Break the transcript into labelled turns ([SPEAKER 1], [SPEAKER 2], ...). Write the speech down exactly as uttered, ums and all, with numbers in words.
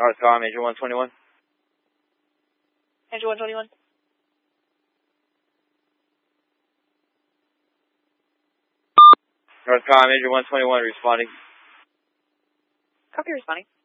[SPEAKER 1] North Car, Major one twenty-one.
[SPEAKER 2] Major one twenty-one.
[SPEAKER 1] North Car, Major one twenty-one, responding.
[SPEAKER 2] Copy, responding.